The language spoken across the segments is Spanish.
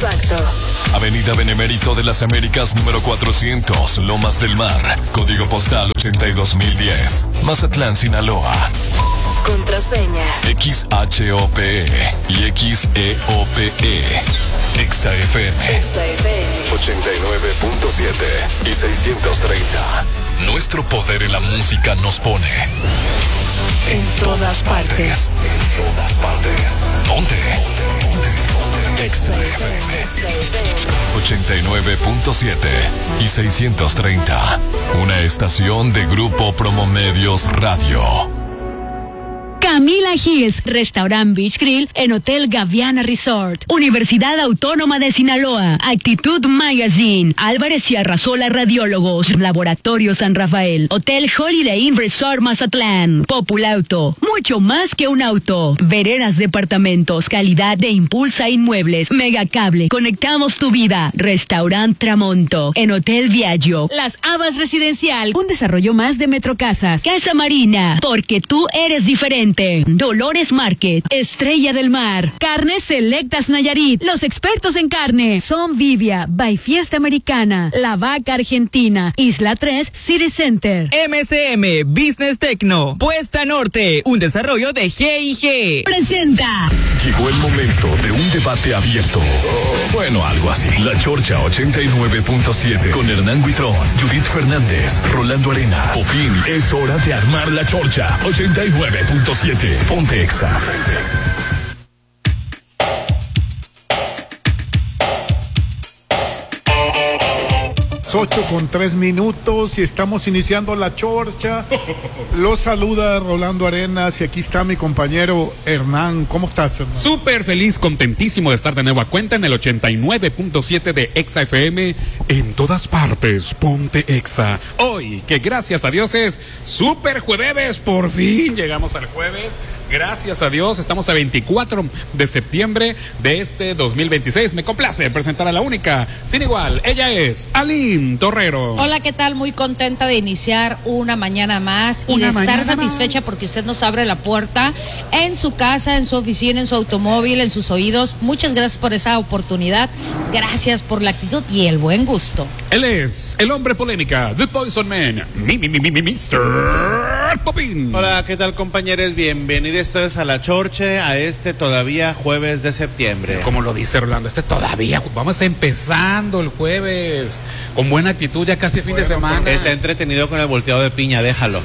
Exacto. Avenida Benemérito de las Américas número 400, Lomas del Mar, código postal 82010, Mazatlán, Sinaloa. Contraseña XHOPE y XEOPE. XFM 89.7 y 630. Nuestro poder en la música nos pone en todas partes. En todas partes. ¿Dónde? XFM 89.7 y 630. Una estación de Grupo Promomedios Radio. Camila Hills, Restaurant Beach Grill en Hotel Gaviana Resort. Universidad Autónoma de Sinaloa. Actitud Magazine. Álvarez y Arrasola Radiólogos. Laboratorio San Rafael. Hotel Holiday Inn Resort Mazatlán. Populauto. Mucho más que un auto. Veredas Departamentos. Calidad de Impulsa Inmuebles. Megacable. Conectamos tu vida. Restaurant Tramonto. En Hotel Viaggio. Las Habas Residencial. Un desarrollo más de Metrocasas. Casa Marina. Porque tú eres diferente. Dolores Market, Estrella del Mar, Carnes Selectas Nayarit, los expertos en carne, Son Vivia, by Fiesta Americana, La Vaca Argentina, Isla 3, City Center. MCM Business Tecno, Puesta Norte, un desarrollo de G&G. Presenta. Llegó el momento de un debate abierto. Bueno, algo así. La Chorcha 89.7 con Hernán Huitrón, Judith Fernández, Rolando Arenas. Popín, es hora de armar la Chorcha 89.7. Ponte Exa. 8:03 y estamos iniciando la Chorcha. Los saluda Rolando Arenas y aquí está mi compañero Hernán. ¿Cómo estás, Hernán? Súper feliz, contentísimo de estar de nueva cuenta en el 89.7 de Exa FM. En todas partes, ponte Exa. Hoy, que gracias a Dios es Super Jueves, por fin llegamos al jueves. Gracias a Dios, estamos a 24 de septiembre de este 2026. Me complace presentar a la única, sin igual. Ella es Aline Torrero. Hola, ¿qué tal? Muy contenta de iniciar una mañana más y de estar satisfecha porque usted nos abre la puerta en su casa, en su oficina, en su automóvil, en sus oídos. Muchas gracias por esa oportunidad. Gracias por la actitud y el buen gusto. Él es el hombre polémica, The Poison Man, Mr. Popín. Hola, ¿qué tal, compañeros? Bienvenidos todos a la Chorche, a este todavía jueves de septiembre. Como lo dice Rolando, todavía, vamos empezando el jueves, con buena actitud, ya casi fin de semana. Está entretenido con el volteado de piña, déjalo.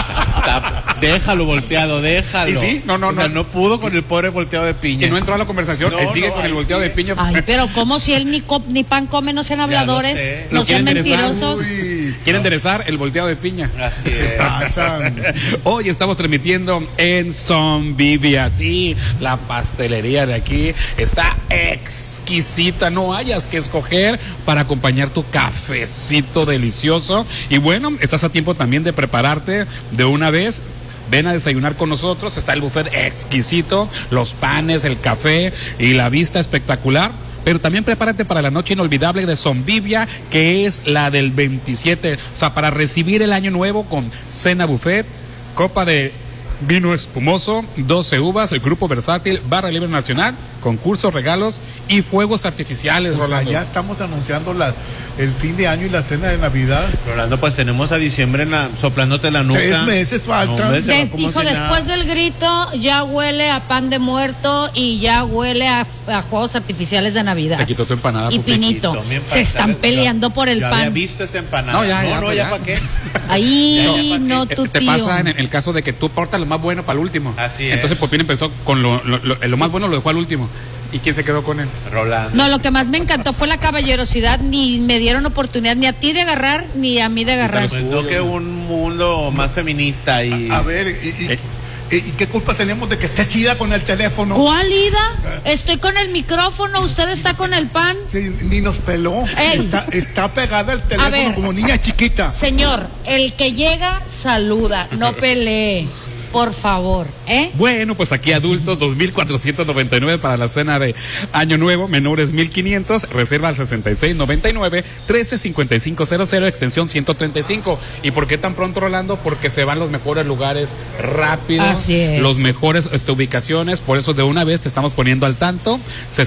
Déjalo volteado, déjalo. ¿Y sí? No. No pudo con el pobre volteado de piña. Y no entró a la conversación, él sigue con el volteado de piña. Ay, pero como si él ni pan come, no sean habladores, no sean mentirosos. Quiere enderezar el volteado de piña. Así es. Hoy estamos transmitiendo en Son Vivia. Sí, la pastelería de aquí está exquisita. No hayas que escoger para acompañar tu cafecito delicioso. Y bueno, estás a tiempo también de prepararte de una vez. Ven a desayunar con nosotros. Está el buffet exquisito, los panes, el café y la vista espectacular. Pero también prepárate para la noche inolvidable de Son Vivia, que es la del 27. O sea, para recibir el año nuevo con cena buffet, copa de vino espumoso, 12 uvas, el grupo versátil, barra libre nacional, concursos, regalos y fuegos artificiales. O sea, ya estamos anunciando el fin de año y la cena de Navidad. Rolando, pues tenemos a diciembre soplándote la nuca. 3 meses faltan. Hijo, después del grito ya huele a pan de muerto y ya huele a juegos artificiales de Navidad. Te quitó tu empanada. Y Pinito, se están peleando por el pan. Había visto esa empanada. No, ya ¿para qué? Ahí no, tu te tío. pasa en el caso de que tú portas lo más bueno para el último. Así es. Entonces Popín empezó con lo más bueno, lo dejó al último. ¿Y quién se quedó con él? Rolando. No, lo que más me encantó fue la caballerosidad. Ni me dieron oportunidad ni a ti de agarrar, ni a mí de agarrar. Pues no, que un mundo más feminista y... A ver, ¿y qué culpa tenemos de que esté Ida con el teléfono? ¿Cuál Ida? Estoy con el micrófono, usted está con el pan. Sí, ni nos peló. Está pegada el teléfono como niña chiquita. Señor, el que llega, saluda, no pelee, por favor. Bueno, pues aquí adultos 2,499 para la cena de Año Nuevo, menores 1,500, reserva al 6699-135500, extensión 135. ¿Y por qué tan pronto, Rolando? Porque se van los mejores lugares rápido, Así es. los mejores ubicaciones, por eso de una vez te estamos poniendo al tanto,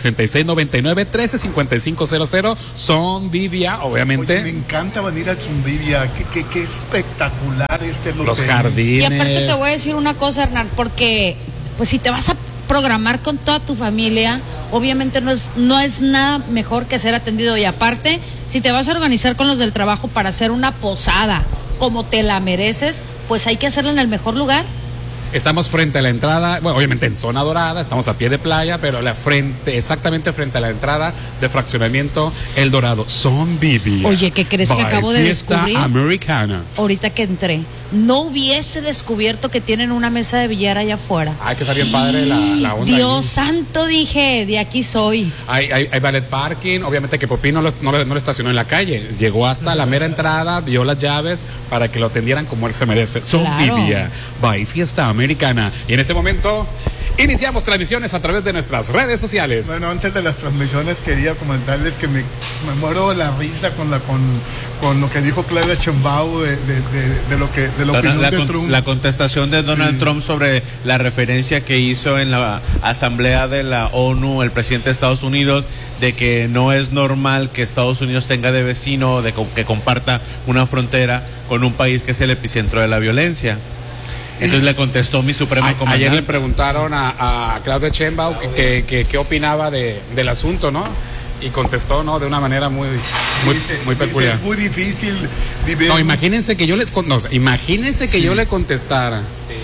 6699-135500, Son Vivia, obviamente. Oye, me encanta venir al Zumbidia, qué espectacular Los hotel. jardines. Y aparte te voy a decir una cosa, Hernán, porque pues si te vas a programar con toda tu familia, obviamente no es nada mejor que ser atendido. Y aparte, si te vas a organizar con los del trabajo para hacer una posada como te la mereces, pues hay que hacerlo en el mejor lugar. Estamos frente a la entrada, bueno, obviamente en zona dorada, estamos a pie de playa, pero exactamente frente a la entrada de fraccionamiento El Dorado. Son Vivia. Oye, ¿qué crees que By acabo de Fiesta descubrir? Americana. Ahorita que entré, no hubiese descubierto que tienen una mesa de billar allá afuera. Ay, que está bien padre la onda. Dios ahí. santo, dije, de aquí soy. Hay ballet parking, obviamente que Popín no lo estacionó en la calle, llegó hasta la mera entrada, dio las llaves para que lo atendieran como él se merece. Son Claro. Vivia, by Fiesta Americana. Y en este momento iniciamos transmisiones a través de nuestras redes sociales. Bueno, antes de las transmisiones quería comentarles que me muero de la risa con lo que dijo Claudia Sheinbaum de la opinión de Trump. La contestación de Donald Trump sobre la referencia que hizo en la Asamblea de la ONU el presidente de Estados Unidos de que no es normal que Estados Unidos tenga de vecino, que comparta una frontera con un país que es el epicentro de la violencia. Entonces le contestó mi supremo comandante. Ayer le preguntaron a Claudia Sheinbaum qué opinaba del asunto, ¿no? Y contestó, ¿no? De una manera muy peculiar. Es muy difícil vivir. No, imagínense que yo les yo le contestara.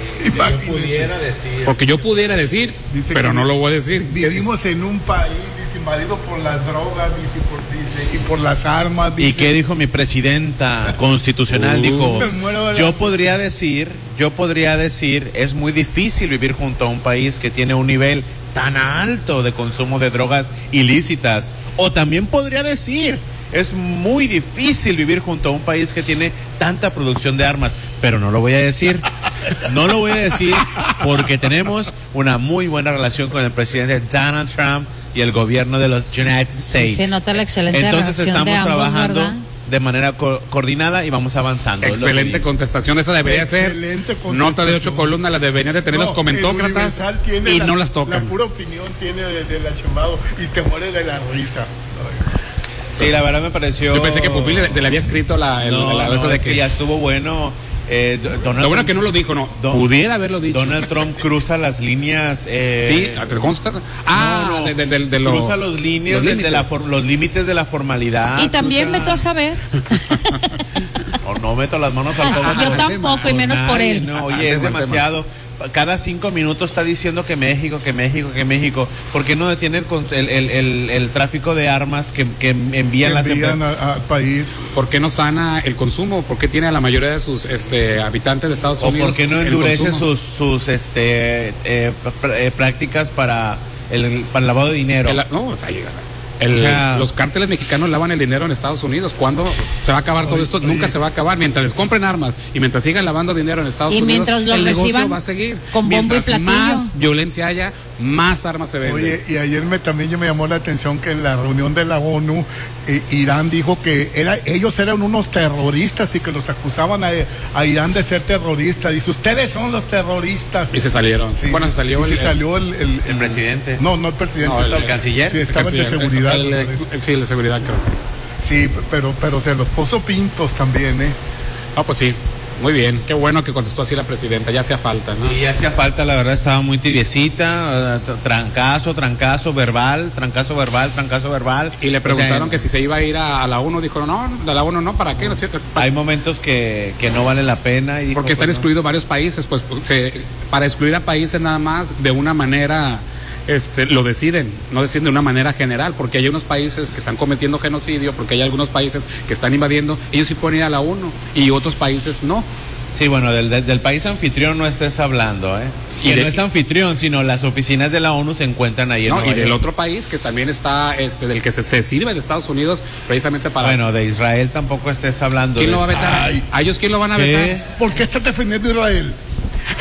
Porque yo pudiera decir, Dice pero que no lo voy a decir. Vivimos en un país invadido por las drogas, y por las armas. ¿Y qué dijo mi presidenta constitucional? Dijo, yo podría decir, es muy difícil vivir junto a un país que tiene un nivel tan alto de consumo de drogas ilícitas. O también podría decir, es muy difícil vivir junto a un país que tiene tanta producción de armas. Pero no lo voy a decir. No lo voy a decir porque tenemos una muy buena relación con el presidente Donald Trump y el gobierno de los United States. Se nota la excelente Entonces relación estamos de ambos, trabajando ¿verdad? de manera coordinada y vamos avanzando. Excelente contestación, esa debería ser nota de 8 columnas, la deberían de tener los comentócratas y no las tocan. La pura opinión tiene de la Sheinbaum y te mueres de la risa. Sí, la verdad me pareció. Yo pensé que Pupil se le había escrito eso de que ya estuvo bueno. Lo bueno que no lo dijo, no. Pudiera haberlo dicho. Donald Trump cruza las líneas. Sí, ¿te consta? Cruza los límites de la formalidad. Y también meto a saber. O no meto las manos al fuego. Yo tampoco, y menos por él. No, oye, es demasiado. Cada 5 minutos está diciendo que México. ¿Por qué no detiene el tráfico de armas que envían las empresas al país? ¿Por qué no sana el consumo? ¿Por qué tiene a la mayoría de sus habitantes de Estados Unidos? ¿O por qué no endurece sus prácticas para el lavado de dinero? Los cárteles mexicanos lavan el dinero en Estados Unidos. ¿Cuándo se va a acabar todo esto? Nunca se va a acabar. Mientras les compren armas y mientras sigan lavando dinero en Estados Unidos, mientras el negocio reciban va a seguir. con bombo y Mientras platillo. más violencia haya, más armas se venden. Oye, y ayer también me llamó la atención que en la reunión de la ONU, Irán dijo que ellos eran unos terroristas y que los acusaban a Irán de ser terroristas. Dice, ustedes son los terroristas. Y se salieron. Sí. Bueno, se salió el presidente. No el presidente. El canciller. Sí, estaba el de seguridad. Sí, el de seguridad, creo. Sí, pero se los puso pintos también, Pues sí. Muy bien, qué bueno que contestó así la presidenta, ya hacía falta, ¿no? Y ya hacía falta, la verdad estaba muy tibiecita, trancazo verbal. Y le preguntaron que si se iba a ir a la ONU, dijo, no, a la ONU no, ¿para qué? Hay momentos que no vale la pena. Y dijo, porque están excluidos varios países, para excluir a países nada más de una manera... lo deciden, no deciden de una manera general, porque hay unos países que están cometiendo genocidio, porque hay algunos países que están invadiendo, ellos sí pueden ir a la ONU y otros países no. Sí, bueno, del país anfitrión no estés hablando, Y no es anfitrión, sino las oficinas de la ONU se encuentran ahí en Nueva York. Del otro país que también está, del que se sirve de Estados Unidos, precisamente para... Bueno, de Israel tampoco estés hablando. ¿Quién lo va a vetar? ¿A ellos quién lo van a vetar? ¿Por qué estás defendiendo a Israel?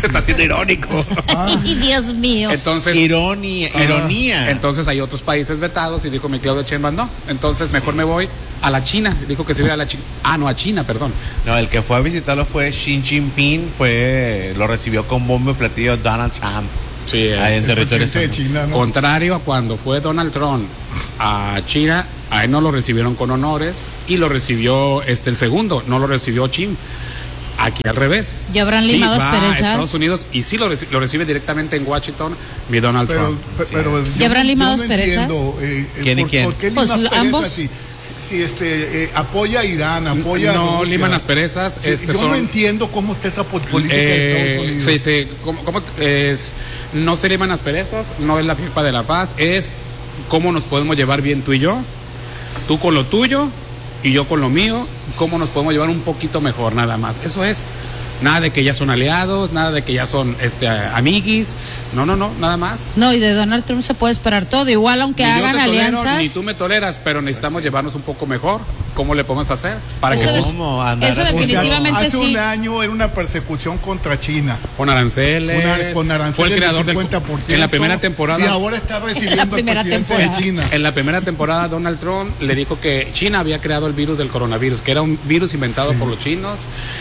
Está siendo irónico. Ay, Dios mío. Entonces, ironía. Entonces hay otros países vetados y dijo mi Claudia Sheinbaum, no. Entonces mejor me voy a la China. Dijo que se iba a la China. No, a China, perdón. No, el que fue a visitarlo fue Xi Jinping, lo recibió con bombo y platillo Donald Trump. Sí, ahí en territorio de China, ¿no? Contrario a cuando fue Donald Trump a China, a él no lo recibieron con honores y lo recibió el segundo, no lo recibió Xi. Aquí al revés. Ya habrán limado va a asperezas. Estados Unidos y sí lo recibe directamente en Washington mi Donald Trump. Pero ¿Ya habrán limado no asperezas? ¿Quién y quién? ¿Por qué Pues liman ambos. asperezas si apoya a Irán, apoya a no Rusia? liman asperezas. Yo no entiendo cómo está esa política de Estados Unidos. Sí, ¿cómo es? No se liman asperezas, no es la pipa de la paz, es cómo nos podemos llevar bien tú y yo, tú con lo tuyo y yo con lo mío, cómo nos podemos llevar un poquito mejor, nada más. Eso es. Nada de que ya son aliados, nada de que ya son amiguis. No, nada más. No, y de Donald Trump se puede esperar todo. Igual, aunque Ni yo hagan te tolero, alianzas. ni tú me toleras, pero necesitamos llevarnos un poco mejor. ¿Cómo le podemos hacer? Para Eso que de- ¿Cómo andar eso así? definitivamente hace sí. un año era una persecución contra China. con aranceles. Con aranceles fue el creador del del 50%. En la primera temporada. Y ahora está recibiendo al primera presidente temporada. de China. En la primera temporada, Donald Trump le dijo que China había creado el virus del coronavirus, que era un virus inventado por los chinos.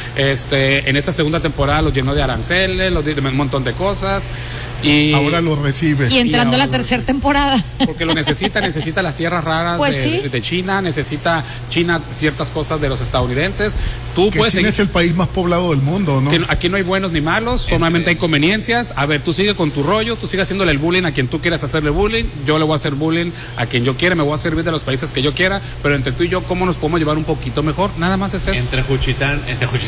En esta segunda temporada los llenó de aranceles, los de un montón de cosas. Y Ahora lo recibe. Y entrando a la ahora- tercera temporada. porque lo necesita las tierras raras Pues sí. de China, necesita China ciertas cosas de los estadounidenses. Tú Que puedes China seguir. es el país más poblado del mundo, ¿no? Que aquí no hay buenos ni malos, solamente hay conveniencias. A ver, tú sigue con tu rollo, tú sigue haciéndole el bullying a quien tú quieras hacerle bullying, yo le voy a hacer bullying a quien yo quiera, me voy a servir de los países que yo quiera, pero entre tú y yo, ¿cómo nos podemos llevar un poquito mejor? Nada más es eso. Entre Juchitán,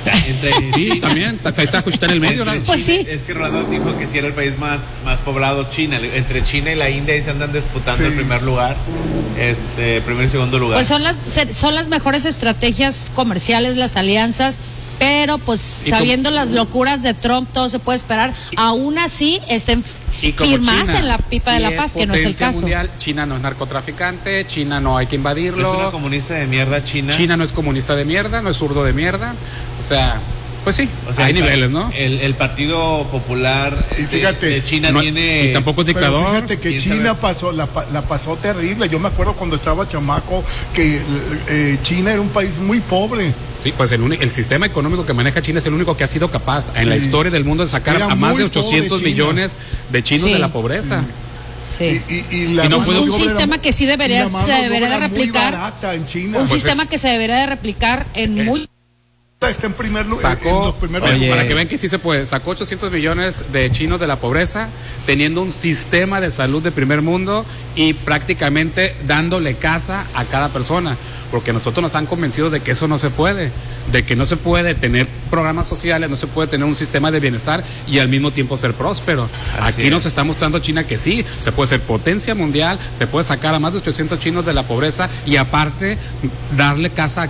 Sí, también, ahí está Juchitán en el medio, ¿no? Pues sí. Es que Rolando dijo que si era el país más poblado, China. Entre China y la India ahí se andan disputando Sí. el primer lugar, primer y segundo lugar. Pues son las mejores estrategias comerciales, las alianzas, pero pues Y sabiendo las locuras de Trump, todo se puede esperar. Aún así, estén Y como firmadas China en la pipa de sí la paz, que no es el potencia caso. mundial, China no es narcotraficante, China no hay que ¿Es invadirlo. una comunista de mierda China? China no es comunista de mierda, no es zurdo de mierda. O sea, pues sí, O sea, hay niveles, ¿no? El Partido Popular Y fíjate, de China No- tiene... y tampoco es Pero dictador. fíjate que ¿Quién China sabe? la pasó terrible. Yo me acuerdo cuando estaba chamaco que China era un país muy pobre. Sí, pues el sistema económico que maneja China es el único que ha sido capaz en la Sí. historia del mundo de sacar Era a más de muy pobre 800 China. millones de chinos Sí. de la pobreza. Sí. La Y no mano fue de un obra sistema que sí debería- la mano se de debería obra de muy replicar. barata en China. Un Pues sistema que se debería de replicar en muy... Está en primer lugar. Sacó, Oye. para que vean que sí se puede, sacó 800 millones de chinos de la pobreza, teniendo un sistema de salud de primer mundo y prácticamente dándole casa a cada persona, porque nosotros nos han convencido de que eso no se puede, de que no se puede tener programas sociales, no se puede tener un sistema de bienestar y al mismo tiempo ser próspero. Así Aquí es. nos está mostrando China que sí, se puede ser potencia mundial, se puede sacar a más de 800 chinos de la pobreza y aparte darle casa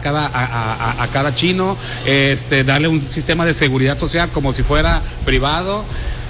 a cada chino, darle un sistema de seguridad social como si fuera privado.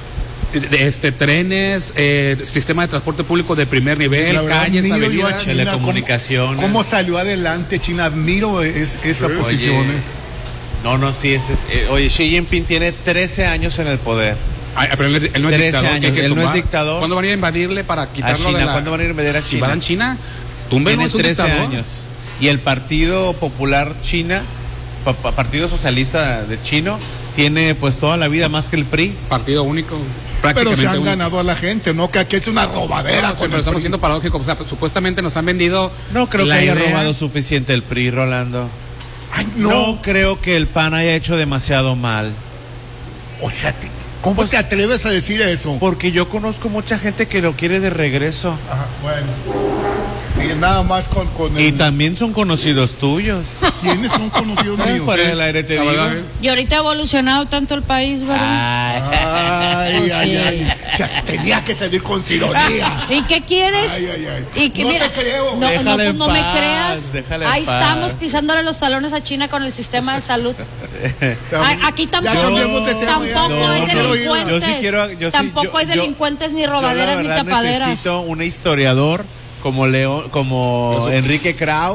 Trenes, sistema de transporte público de primer nivel, La verdad, calles, admiro yo a avenidas. China, telecomunicaciones. ¿Cómo salió adelante China? Admiro esa Oye, posición. sí, oye, Xi Jinping tiene 13 años en el poder. Ay, pero él no es 13 dictador. años, que hay que él no es tumbar. dictador. ¿Cuándo van a ir a invadirle para A quitarlo China, de la... ¿cuándo van a ir a invadir a Si China? van a China, túmbenlo, Tiene es un 13 dictador. años. Y el Partido Popular China, Partido Socialista de Chino, tiene pues toda la vida más que el PRI. Partido único. Pero Prácticamente se han único. ganado a la gente, ¿no? Que aquí es una robadera. No, pero estamos siendo paradójicos. O sea, supuestamente nos han vendido. No creo que la haya idea- robado suficiente el PRI, Rolando. Ay, No. no. creo que el PAN haya hecho demasiado mal. O sea, ¿cómo te atreves a decir eso? Porque yo conozco mucha gente que lo quiere de regreso. Ajá, bueno. Sí, nada más con Y el... también son conocidos tuyos. ¿Quiénes son conocidos míos? Fuera del aire te La digo. verdad, Y ahorita ha evolucionado tanto el país, ¿verdad? Ay, Pues ay, sí. ay. O sea, tenía que salir con ironía. ¿Y qué quieres? Ay, ay, ay. Y que, No mira, te creo. No, Déjale pues en no me paz, creas. déjale en Ahí paz. estamos pisándole los talones a China con el sistema de salud. Ay, aquí Ya tampoco, cambiamos de tema, tampoco ya. hay No, quiero ir. delincuentes. Yo sí quiero- yo sí- tampoco hay yo- delincuentes, ni Yo, la robaderas, ni verdad, tapaderas. necesito un historiador como Eso. Enrique Krauss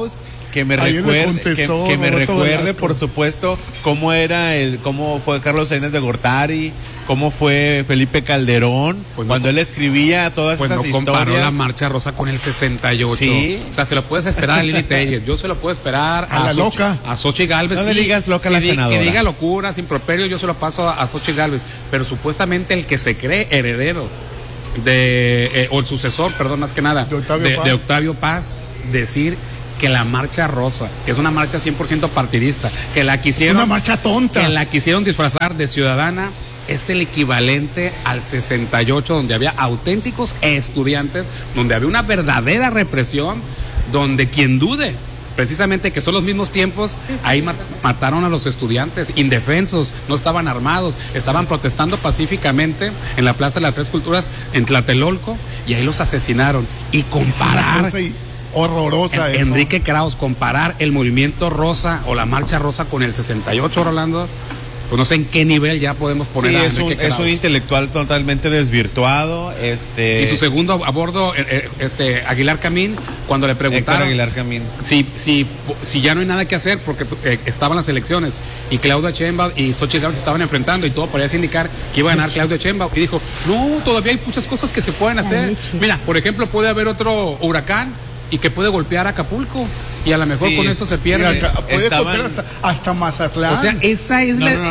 que me recuerde, por supuesto, cómo fue Carlos Sainz de Gortari, cómo fue Felipe Calderón, cuando él escribía todas esas historias. Comparó la Marcha Rosa con el 68. Sí. O sea, se lo puedes esperar a Lili Telles, yo se lo puedo esperar a la loca. A Xochitl Gálvez. No le digas loca a la senadora. Que diga locuras, improperios, yo se lo paso a Xochitl Gálvez. Pero supuestamente el que se cree heredero o el sucesor, perdón, más que nada, de Octavio Paz, decir que la Marcha Rosa, que es una marcha 100% partidista, que la quisieron... Una marcha tonta. Que la quisieron disfrazar de ciudadana, es el equivalente al 68, donde había auténticos estudiantes, donde había una verdadera represión, donde quien dude, precisamente que son los mismos tiempos, ahí mataron a los estudiantes indefensos, no estaban armados, estaban protestando pacíficamente en la Plaza de las Tres Culturas, en Tlatelolco, y ahí los asesinaron. Y comparar... horrorosa eso. Enrique Krauss, comparar el movimiento rosa o la Marcha Rosa con el 68, Rolando, pues no sé en qué nivel ya podemos poner a Enrique Krauss. Es un intelectual totalmente desvirtuado. Y su segundo a bordo, Aguilar Camín, cuando le preguntaron Aguilar Camín. Si ya no hay nada que hacer porque estaban las elecciones y Claudia Sheinbaum y Xochitl Gálvez se estaban enfrentando y todo parecía indicar que iba a ganar Claudia Sheinbaum, y dijo, no, todavía hay muchas cosas que se pueden hacer. Mira, por ejemplo, puede haber otro huracán y que puede golpear a Acapulco, y a lo mejor con eso se pierde. Puede golpear hasta Mazatlán. O sea, esa es la...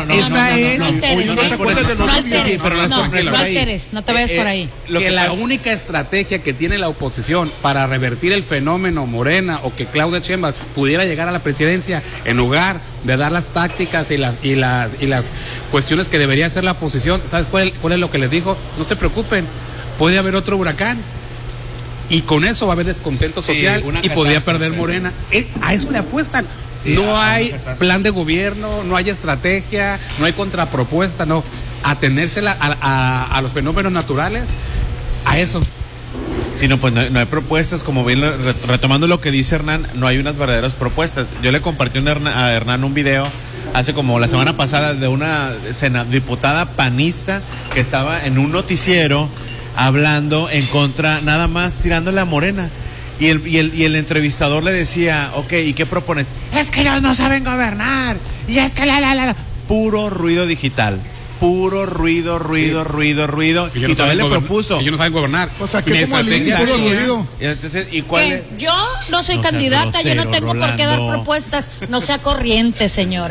No alteres, no te vayas por ahí. Que la única estrategia que tiene la oposición para revertir el fenómeno Morena, o que Claudia Sheinbaum pudiera llegar a la presidencia, en lugar de dar las tácticas y las cuestiones que debería hacer la oposición, ¿sabes cuál es lo que les dijo? No se preocupen, puede haber otro huracán. Y con eso va a haber descontento social y podría perder Morena. A eso le apuestan. No hay plan de gobierno, no hay estrategia, no hay contrapropuesta, no. Atenérsela a los fenómenos naturales, a eso. Sí, no, pues no hay propuestas, como bien retomando lo que dice Hernán, no hay unas verdaderas propuestas. Yo le compartí a Hernán un video hace como la semana pasada de una diputada panista que estaba en un noticiero hablando en contra, nada más tirándole a Morena. Y el entrevistador le decía, ok, ¿y qué propones? Es que ellos no saben gobernar. Y es que puro ruido digital. Puro ruido. Y todavía le propuso. Ellos no saben gobernar. O sea, que como el puro ruido. Entonces, ¿y cuál es? Yo no soy candidata, yo no tengo por qué dar propuestas. No sea corriente, señor,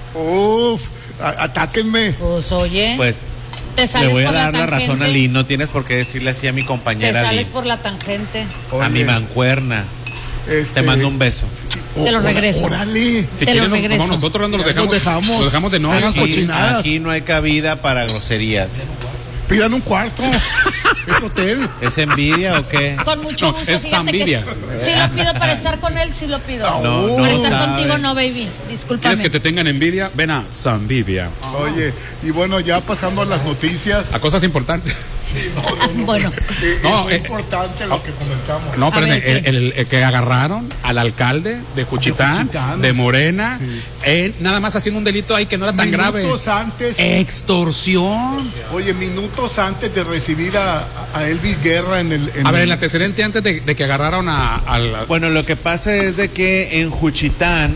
Uf, atáquenme. Pues oye. Pues te sales le voy a por dar la tangente. razón a Lynn, no tienes por qué decirle así a mi compañera. Te sales Lynn. por la tangente. A mi mancuerna. Te mando un beso. Te lo regreso. Órale. Si te lo quieren, regreso. Nosotros no los dejamos. Los dejamos de no. Aquí no hay cabida para groserías. Pidan un cuarto. ¿Es hotel? ¿Es envidia o qué? Con mucho gusto. Es envidia. Si lo pido para estar con él, sí lo pido. No, para estar sabe. contigo, no, baby. Discúlpame. ¿Quieres que te tengan envidia? Ven a Sanvivia. Oye, y bueno, ya pasando a las noticias. A cosas importantes. Sí, no. Bueno. Es muy importante lo que comentamos. No, pero ver, el que agarraron al alcalde de Juchitán, de Morena, nada más haciendo un delito ahí que no era tan grave. Minutos antes. Extorsión. Oye, minutos antes de recibir a Elvis Guerra en el... el antecedente antes de que agarraron al... Bueno, lo que pasa es de que en Juchitán,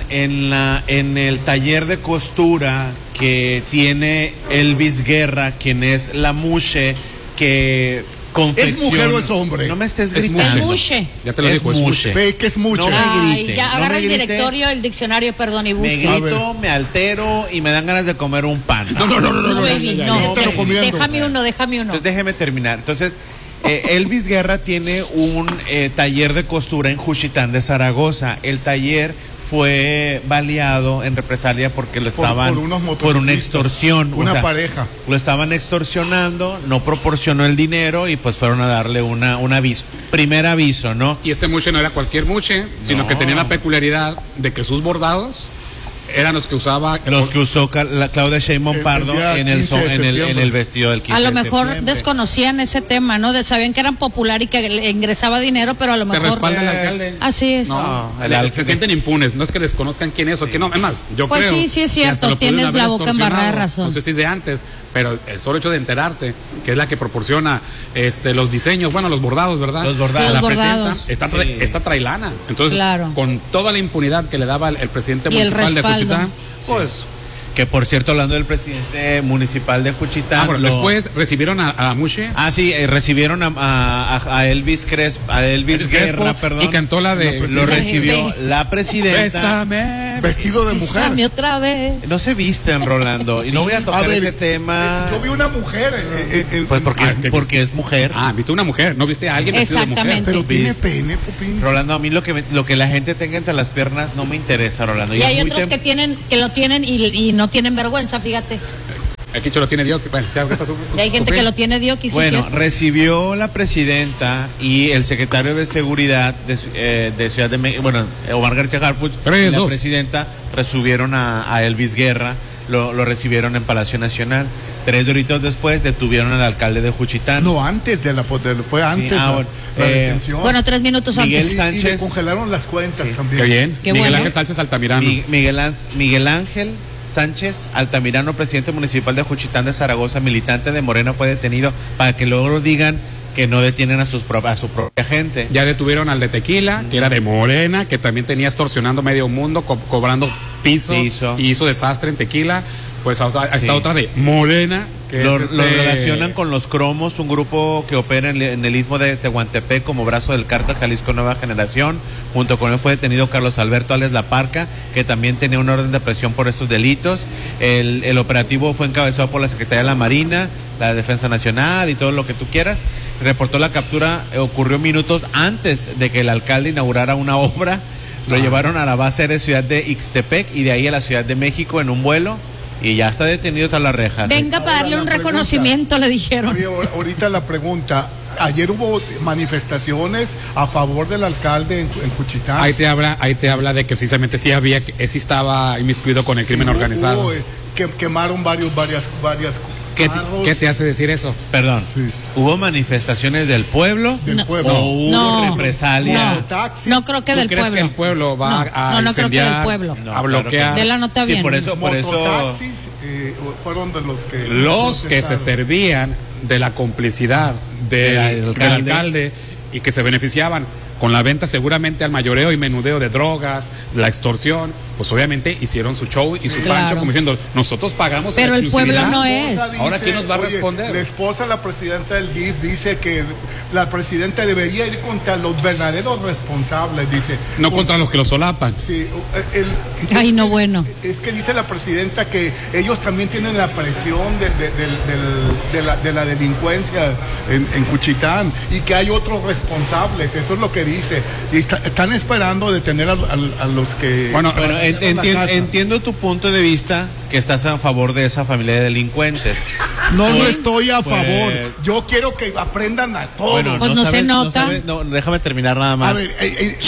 en el taller de costura que tiene Elvis Guerra, quien es la mushe que confecciona... ¿Es mujer o es hombre? No me estés Es gritando. mushe. Ya te lo dijo, es mushe. Ve que es mucho. No me Ay, grite, ya no agarra me el grite. directorio, el diccionario, perdón, y Me busque. grito, me altero y me dan ganas de comer un pan. No, baby, no. te lo comiendo. Déjame uno. Entonces déjeme terminar. Entonces, Elvis Guerra tiene un taller de costura en Juchitán de Zaragoza. El taller fue baleado en represalia porque lo estaban por una extorsión, una pareja lo estaban extorsionando, no proporcionó el dinero y pues fueron a darle un aviso, primer aviso, ¿no? Y este mushe no era cualquier mushe, sino que tenía la peculiaridad de que sus bordados eran los que usó la Claudia Sheinbaum Pardo en el vestido del 15 a lo de mejor septiembre. Desconocían ese tema, ¿no? Sabían que eran popular y que le ingresaba dinero, pero a lo te mejor respalda el alcalde. Así es. No, se sienten impunes, no es que desconozcan quién es o quién no. Es más, yo pues creo. sí es que hasta cierto, lo pudieron tienes haber la boca embarrada de extorsionado, razón. No sé si de antes, pero el solo hecho de enterarte que es la que proporciona los diseños, bueno, los bordados, ¿verdad? Los bordados. La Los bordados. presidenta está trailana. Entonces, Claro. con toda la impunidad que le daba el presidente Y el municipal de respaldo. Juchitán, pues... Que por cierto, hablando del presidente municipal de Juchitán. bueno, después recibieron a Mushe. Sí, recibieron a Elvis Crespo, Guerra, perdón. y cantó la de... Lo recibió la presidenta. Bésame. Vestido de mujer. Bésame otra vez. No se visten, Rolando. Y no voy a tocar ese tema. Yo vi una mujer. Pues ¿qué porque es mujer. viste una mujer, no viste a alguien vestido de mujer. Exactamente. Pero tiene pene, Pupín. Rolando, a mí lo que la gente tenga entre las piernas no me interesa, Rolando. Y hay otros que lo tienen y no tienen vergüenza, fíjate. Aquí lo tiene Dios. Bueno, ¿qué pasó? Y hay gente que lo tiene Dios. Bueno, recibió la presidenta y el secretario de Seguridad de Ciudad de México, Omar García Harfuch, y la presidenta recibieron a Elvis Guerra, lo recibieron en Palacio Nacional. 3 horitos después detuvieron al alcalde de Juchitán. No, antes fue antes bueno, la detención. Bueno, 3 minutos Miguel antes. Sánchez. Y le congelaron las cuentas también. Qué bien. Qué Miguel bueno. Ángel Sánchez Altamirano. Miguel Ángel Sánchez Altamirano, presidente municipal de Juchitán de Zaragoza, militante de Morena, fue detenido para que luego digan que no detienen a su propia gente. Ya detuvieron al de Tequila, que era de Morena, que también tenía extorsionando medio mundo, cobrando piso, y hizo desastre en Tequila. Pues está otra de Morena, que lo relacionan con los Cromos, un grupo que opera en el istmo de Tehuantepec como brazo del Cártel Jalisco Nueva Generación. Junto con él fue detenido Carlos Alberto Ales La Parca, que también tenía una orden de presión por estos delitos. El operativo fue encabezado por la Secretaría de la Marina, la Defensa Nacional y todo lo que tú quieras. Reportó la captura, ocurrió minutos antes de que el alcalde inaugurara una obra. Lo llevaron a la base aérea de Ciudad de Ixtepec y de ahí a la Ciudad de México en un vuelo. Y ya está detenido tras las rejas. Venga para darle un reconocimiento, le dijeron. Oye, ahorita la pregunta. Ayer hubo manifestaciones a favor del alcalde en Juchitán. Ahí te habla de que precisamente sí estaba inmiscuido con el crimen organizado. Que quemaron varias ¿Qué te hace decir eso? Perdón. Sí. ¿Hubo manifestaciones del pueblo? ¿O hubo represalia? No creo que del ¿Tú crees pueblo. que el pueblo va a no creo que del incendiar, pueblo. a bloquear? De la nota bien. Por eso mototaxis fueron de los que se servían de la complicidad del alcalde y que se beneficiaban con la venta seguramente al mayoreo y menudeo de drogas, la extorsión, pues obviamente hicieron su show y su pancho como diciendo, nosotros pagamos. Pero el pueblo no es. Ahora, ¿quién nos va a responder? La esposa, la presidenta del DIF, dice que la presidenta debería ir contra los verdaderos responsables, dice. No contra los que lo solapan. Sí, Ay, no, bueno. Es que dice la presidenta que ellos también tienen la presión de la delincuencia en Juchitán y que hay otros responsables, eso es lo que dice. Y están esperando detener a los que... Bueno, entiendo tu punto de vista, que estás a favor de esa familia de delincuentes. No estoy a favor. Yo quiero que aprendan a todos. Bueno, pues no se nota. Déjame terminar nada más. A ver,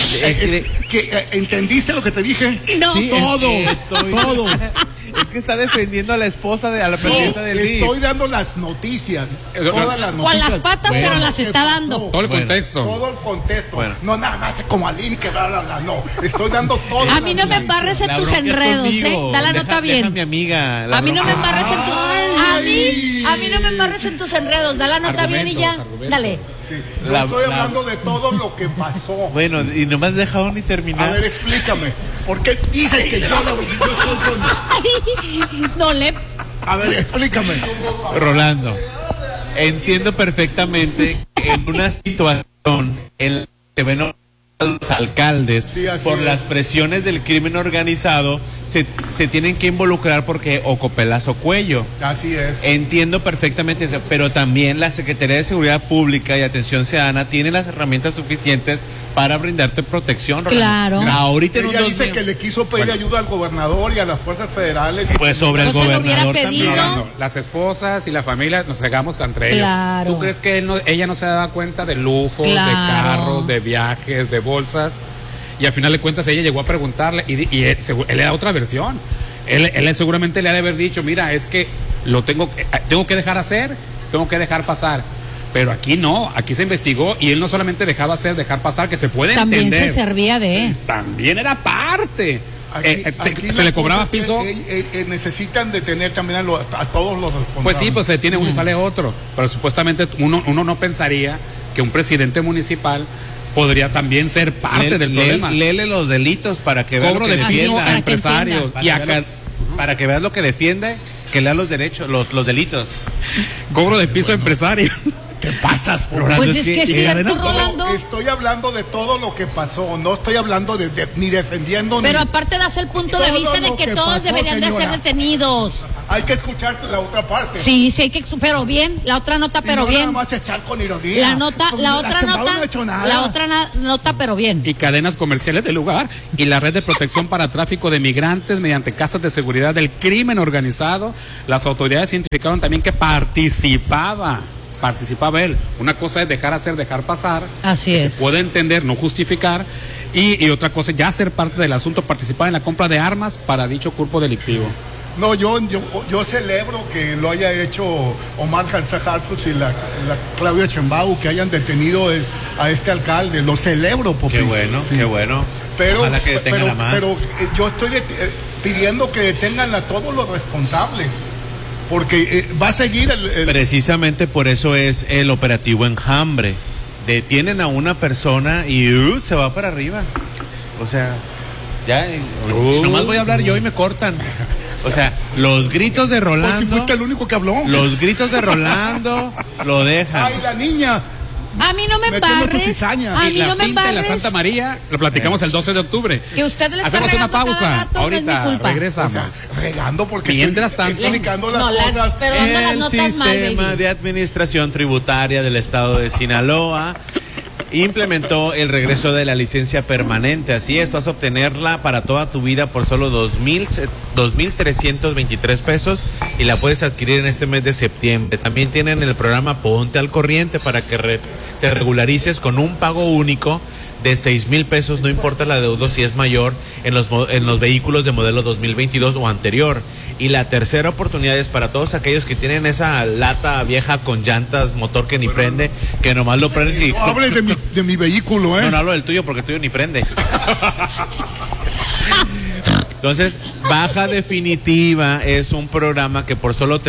¿entendiste lo que te dije? No. Sí, Todos. Es que está defendiendo a la esposa a la presidenta del DIF. Estoy dando las noticias. Todas las noticias. Con las patas, pero las está ¿qué dando. pasó? Todo el contexto. Todo el contexto. Bueno. No nada más como Aline que bla, bla, bla. No, estoy dando todo. A mí no me embarres en La tus bronca es enredos, conmigo. Da la nota bien. Deja a mi amiga. A mí no me embarres en tus... Ay. A mí no me embarres en tus enredos. Da la nota bien y ya. Argumentos. Dale. Sí, yo estoy hablando de todo lo que pasó. Bueno, y no me has dejado ni A terminar. ver, explícame. ¿Por qué dices que yo estoy con... No le... A ver, explícame. Rolando, entiendo perfectamente que en una situación en la que ven a los alcaldes Sí, así por es. las presiones del crimen organizado se tienen que involucrar porque o copelas o cuello. Así es. Entiendo perfectamente eso, pero también la Secretaría de Seguridad Pública y Atención Ciudadana tiene las herramientas suficientes para brindarte protección. Claro. Ahorita en Ella un dice 2000 que le quiso pedir ayuda al gobernador y a las fuerzas federales. pues sobre el No se lo hubiera gobernador pedido. también. No, las esposas y la familia nos hagamos entre ellos. Claro. ¿Tú crees que ella no se daba cuenta de lujos, de Claro. carros, de viajes, de bolsas? Y al final de cuentas ella llegó a preguntarle y él le da otra versión. Él seguramente le ha de haber dicho, mira, es que tengo que dejar hacer, tengo que dejar pasar. Pero aquí no, aquí se investigó y él no solamente dejaba hacer, dejar pasar, que se puede También entender. se servía de... También era parte. se le cobraba piso. Necesitan detener también a todos los responsables. Pues sí, pues se detiene uno y sale otro. Pero supuestamente uno no pensaría que un presidente municipal podría también ser parte del problema. Léele los delitos para que veas lo que defienda. A empresarios. Para que veas lo que defiende, que lea los derechos, los delitos. Cobro de piso a empresarios. ¿Qué pasas, Rolando? Pues es que es cierto, Rolando. Estoy hablando de todo lo que pasó, no estoy hablando ni defendiendo. Pero aparte das el punto de vista de que todos deberían de ser detenidos. Hay que escuchar la otra parte. Sí, hay que, pero bien, la otra nota, pero bien. Nada más echar con ironía. La otra nota, pero bien. Y cadenas comerciales del lugar y la red de protección para tráfico de migrantes mediante casas de seguridad del crimen organizado. Las autoridades identificaron también que participaba él. Una cosa es dejar pasar. Así es. Se puede entender, no justificar. Y otra cosa, ya ser parte del asunto, participar en la compra de armas para dicho cuerpo delictivo. No, yo celebro que lo haya hecho Omar Harfuch y la Claudia Sheinbaum, que hayan detenido a este alcalde. Lo celebro, Popín. Qué bueno, sí. Qué bueno. Pero, ojalá que detengan a más. Pero yo estoy pidiendo que detengan a todos los responsables. Porque va a seguir Precisamente por eso es el operativo Enjambre. Detienen a una persona y se va para arriba. O sea, ya nomás voy a hablar yo y me cortan. O sea, los gritos de Rolando. Pues si fuiste el único que habló. Los gritos de Rolando lo dejan. ¡Ay, la niña! A mí no me embarres. A mí no me embarres. La Santa María, lo platicamos el 12 de octubre. Que usted le está hacemos una pausa. Cada rato, ahorita no es mi culpa. regresamos. O sea, regando porque mientras tanto explicando las cosas. Pero dando las notas mal, baby. El Sistema de Administración Tributaria del Estado de Sinaloa implementó el regreso de la licencia permanente. Así es, vas a obtenerla para toda tu vida por solo 2,323 pesos y la puedes adquirir en este mes de septiembre. También tienen el programa Ponte al Corriente para que te regularices con un pago único de 6,000 pesos, no importa la deuda si es mayor en los vehículos de modelo 2022 o anterior. Y la tercera oportunidad es para todos aquellos que tienen esa lata vieja con llantas, motor que ni prende, que nomás lo prendes y... No hables de mi vehículo, No hablo del tuyo porque el tuyo ni prende. Entonces, Baja Definitiva es un programa que por solo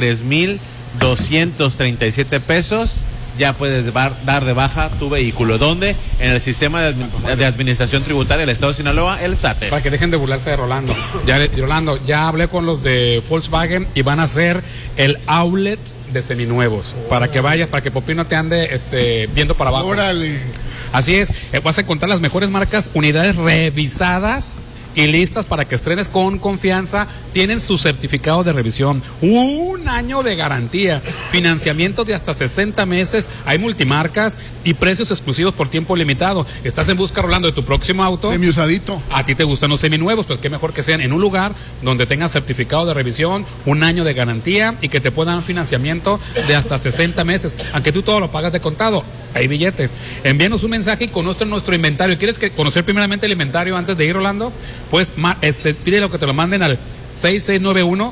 3,237 pesos ya puedes dar de baja tu vehículo. ¿Dónde? En el Sistema de Administración Tributaria del Estado de Sinaloa, el SATES. Para que dejen de burlarse de Rolando. Rolando, ya hablé con los de Volkswagen y van a hacer el outlet de seminuevos. Para que vayas, para que Popín no te ande viendo para abajo. ¡Órale! Así es, vas a encontrar las mejores marcas, unidades revisadas y listas para que estrenes con confianza. Tienen su certificado de revisión, 1 año de garantía, financiamiento de hasta 60 meses, hay multimarcas y precios exclusivos por tiempo limitado. Estás en busca, Rolando, de tu próximo auto. De mi usadito. A ti te gustan los seminuevos, pues qué mejor que sean en un lugar donde tengas certificado de revisión, 1 año de garantía y que te puedan dar financiamiento de hasta 60 meses, aunque tú todo lo pagas de contado. Hay billete. Envíanos un mensaje y conoce nuestro inventario. ¿Quieres conocer primeramente el inventario antes de ir, Rolando? Pues pídelo que te lo manden al 6691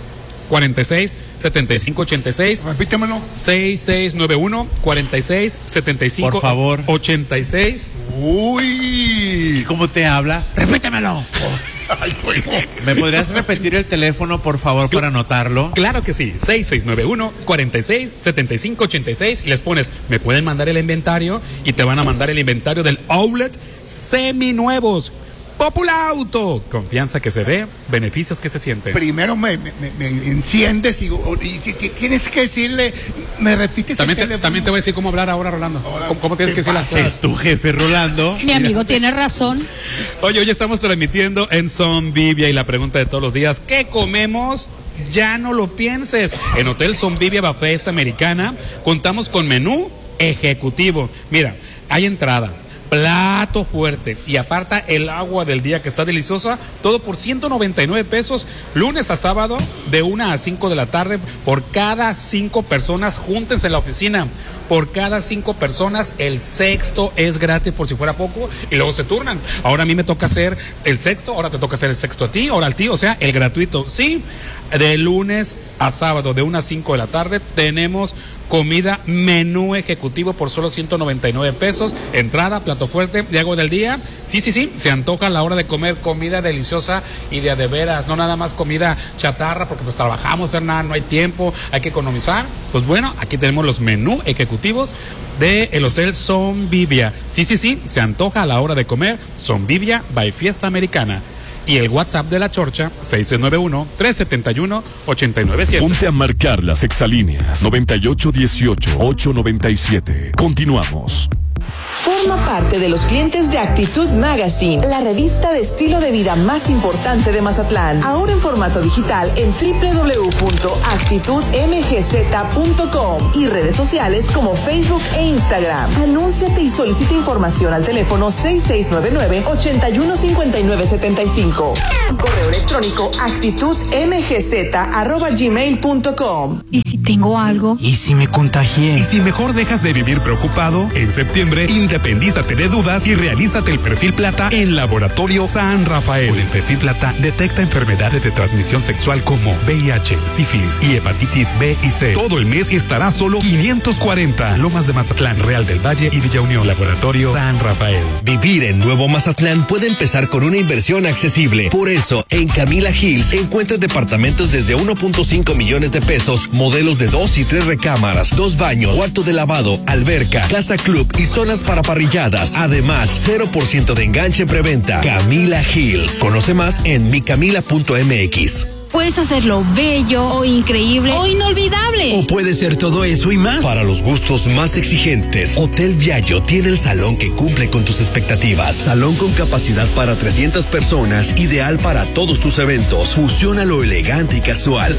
46 75 86. Repítemelo. 6691 46 75 por favor. 86. Uy, ¿cómo te habla? Repítemelo. ¿Me podrías repetir el teléfono, por favor, para anotarlo? Claro que sí, 6691 46 75 86 y les pones, me pueden mandar el inventario y te van a mandar el inventario del outlet seminuevos. Populauto, confianza que se ve, beneficios que se sienten. Primero me enciendes y tienes que decirle, me repites también te voy a decir cómo hablar ahora, Rolando. ¿Cómo tienes que decir las cosas? Es tu jefe, Rolando. Mi amigo tiene razón. Oye, hoy estamos transmitiendo en Son Vivia y la pregunta de todos los días, ¿qué comemos? Ya no lo pienses. En Hotel Son Vivia Buffet Americana contamos con menú ejecutivo. Mira, hay entrada, plato fuerte y aparta el agua del día que está deliciosa, todo por 199 pesos, lunes a sábado de 1 a 5 de la tarde, por cada 5 personas, júntense en la oficina, por cada 5 personas, el sexto es gratis por si fuera poco, y luego se turnan, ahora a mí me toca hacer el sexto, ahora te toca hacer el sexto a ti, ahora al tío, o sea, el gratuito, sí, de lunes a sábado de 1 a 5 de la tarde, tenemos comida menú ejecutivo por solo 199 pesos, entrada, plato fuerte y algo del día. Sí, se antoja a la hora de comer comida deliciosa y de veras, no nada más comida chatarra, porque pues trabajamos, Hernán, no hay tiempo, hay que economizar. Pues bueno, aquí tenemos los menú ejecutivos del Hotel Sonvivia. Sí, se antoja a la hora de comer. Sonvivia by Fiesta Americana. Y el WhatsApp de La Chorcha, 691-371-897. Ponte a marcar las exalíneas 9818-897. Continuamos. Forma parte de los clientes de Actitud Magazine, la revista de estilo de vida más importante de Mazatlán. Ahora en formato digital en www.actitudmgz.com y redes sociales como Facebook e Instagram. Anúnciate y solicita información al teléfono 6699-815975. Correo electrónico actitudmgz@gmail.com. ¿Y si tengo algo? ¿Y si me contagié? ¿Y si mejor dejas de vivir preocupado? En septiembre, independízate de dudas y realízate el perfil plata en Laboratorio San Rafael. Con el perfil plata detecta enfermedades de transmisión sexual como VIH, sífilis y hepatitis B y C. Todo el mes estará solo 540. Lomas de Mazatlán, Real del Valle y Villa Unión. Laboratorio San Rafael. Vivir en Nuevo Mazatlán puede empezar con una inversión accesible. Por eso, en Camila Hills encuentras departamentos desde 1.5 millones de pesos, modelos de 2 y 3 recámaras, 2 baños, cuarto de lavado, alberca, casa club y zonas para parrilladas. Además, 0% de enganche preventa. Camila Hills. Conoce más en micamila.mx. Puedes hacerlo bello o increíble o inolvidable. O puede ser todo eso y más. Para los gustos más exigentes, Hotel Viallo tiene el salón que cumple con tus expectativas. Salón con capacidad para 300 personas, ideal para todos tus eventos. Fusiona lo elegante y casual.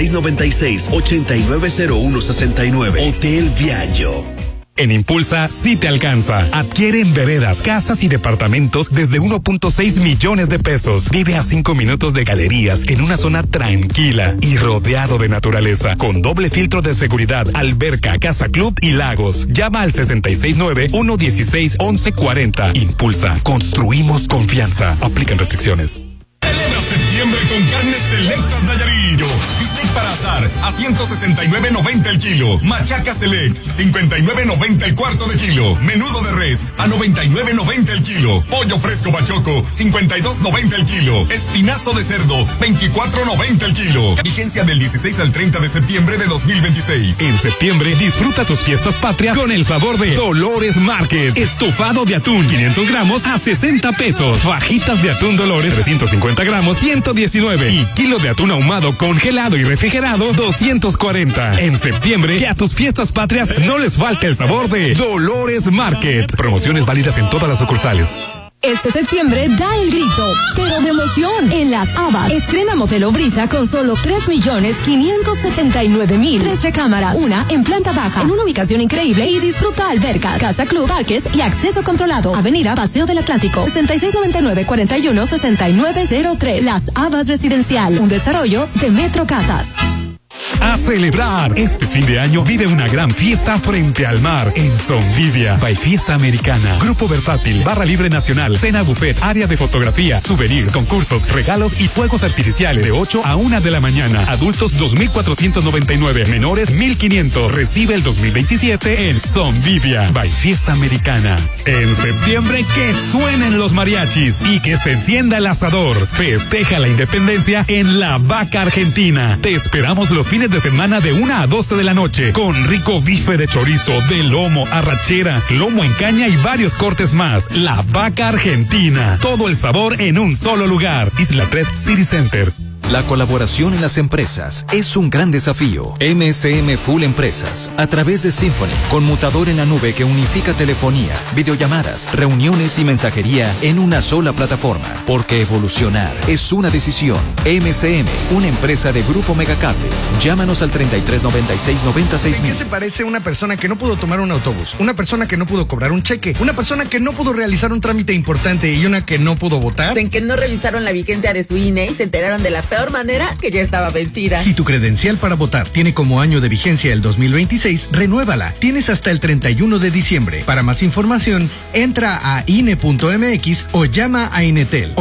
6696-890169. Hotel Viallo. En Impulsa sí te alcanza. Adquiere en veredas, casas y departamentos desde 1.6 millones de pesos. Vive a 5 minutos de galerías en una zona tranquila y rodeado de naturaleza, con doble filtro de seguridad, alberca, casa club y lagos. Llama al 669-116-1140. Impulsa. Construimos confianza. Aplican restricciones. Celebra septiembre con Carnes Selectas Nayarillo. Bistec para asar a 169.90 el kilo. Machaca Select 59.90 el cuarto de kilo. Menudo de res a 99.90 el kilo. Pollo fresco bachoco 52.90 el kilo. Espinazo de cerdo 24.90 el kilo. Vigencia del 16 al 30 de septiembre de 2026. En septiembre disfruta tus fiestas patrias con el sabor de Dolores Market. Estofado de atún 500 gramos a 60 pesos. Fajitas de atún Dolores 350 gramos 119 y kilo de atún ahumado congelado y refrigerado 240. En septiembre, que a tus fiestas patrias no les falte el sabor de Dolores Market. Promociones válidas en todas las sucursales. Este septiembre da el grito, pero de emoción, en Las Habas. Estrena Modelo Brisa con solo 3.579.000. 3 recámaras, una en planta baja, en una ubicación increíble y disfruta albercas, casa club, parques y acceso controlado. Avenida Paseo del Atlántico, 6699-416903. Las Habas Residencial, un desarrollo de Metro Casas. A celebrar. Este fin de año vive una gran fiesta frente al mar en Sonvivia by Fiesta Americana. Grupo versátil, barra libre nacional, cena buffet, área de fotografía, souvenirs, concursos, regalos y fuegos artificiales de 8 a 1 de la mañana. Adultos 2.499, menores 1.500. Recibe el 2027 en Sonvivia by Fiesta Americana. En septiembre que suenen los mariachis y que se encienda el asador. Festeja la independencia en La Vaca Argentina. Te esperamos los fines de semana de 1 a 12 de la noche con rico bife de chorizo, de lomo, arrachera, lomo en caña y varios cortes más. La Vaca Argentina. Todo el sabor en un solo lugar. Isla 3 City Center. La colaboración en las empresas es un gran desafío. MSM Full Empresas, a través de Symphony, conmutador en la nube que unifica telefonía, videollamadas, reuniones y mensajería en una sola plataforma. Porque evolucionar es una decisión. MSM, una empresa de Grupo Megacable. Llámanos al 3396-96.000. ¿En qué se parece una persona que no pudo tomar un autobús? Una persona que no pudo cobrar un cheque. Una persona que no pudo realizar un trámite importante y una que no pudo votar. En que no revisaron la vigencia de su INE y se enteraron de la peor manera que ya estaba vencida. Si tu credencial para votar tiene como año de vigencia el 2026, renuévala. Tienes hasta el 31 de diciembre. Para más información, entra a INE.mx o llama a Inetel